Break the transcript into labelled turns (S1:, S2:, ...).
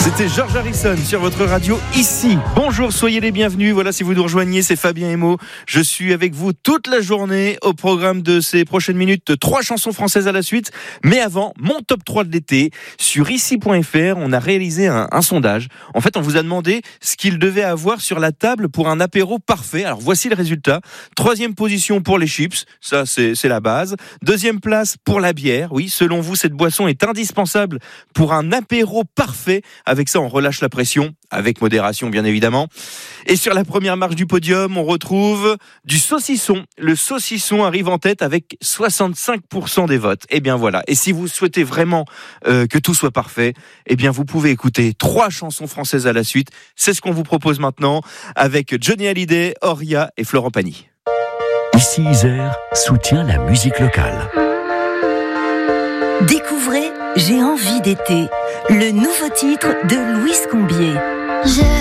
S1: C'était George Harrison sur votre radio ici. Bonjour, soyez les bienvenus. Voilà, si vous nous rejoignez, c'est Fabien Emo. Je suis avec vous toute la journée au programme de ces prochaines minutes. 3 chansons françaises à la suite. Mais avant, mon top 3 de l'été. Sur ici.fr, on a réalisé un sondage. En fait, on vous a demandé ce qu'il devait avoir sur la table pour un apéro parfait. Alors, voici le résultat. 3e position pour les chips. Ça, c'est la base. 2e place pour la bière. Oui, selon vous, cette boisson est indispensable pour un apéro parfait. Avec ça, on relâche la pression, avec modération bien évidemment. Et sur la première marche du podium, on retrouve du saucisson. Le saucisson arrive en tête avec 65% des votes. Et bien voilà. Et si vous souhaitez vraiment que tout soit parfait, eh bien vous pouvez écouter 3 chansons françaises à la suite. C'est ce qu'on vous propose maintenant avec Johnny Hallyday, Oria et Florent Pagny.
S2: Ici Isère soutient la musique locale.
S3: Découvrez J'ai envie d'été, le nouveau titre de Louise Combier.